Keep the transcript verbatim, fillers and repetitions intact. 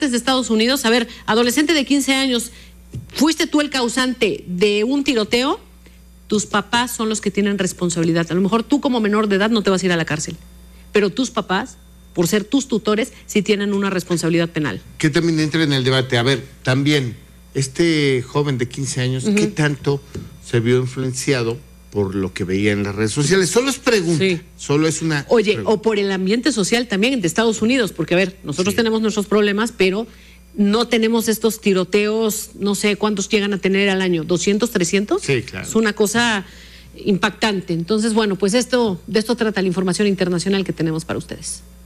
de Estados Unidos. A ver, adolescente de quince años, ¿fuiste tú el causante de un tiroteo? Tus papás son los que tienen responsabilidad. A lo mejor tú como menor de edad no te vas a ir a la cárcel, pero tus papás, por ser tus tutores, sí tienen una responsabilidad penal. Que también entra en el debate. A ver, también, este joven de quince años, uh-huh. ¿qué tanto se vio influenciado por lo que veía en las redes sociales? Solo es pregunta, sí. solo es una Oye, pregunta. O por el ambiente social también de Estados Unidos, porque a ver, nosotros sí. tenemos nuestros problemas, pero no tenemos estos tiroteos, no sé cuántos llegan a tener al año, ¿doscientos, trescientos? Sí, claro. Es una cosa impactante. Entonces, bueno, pues esto, de esto trata la información internacional que tenemos para ustedes.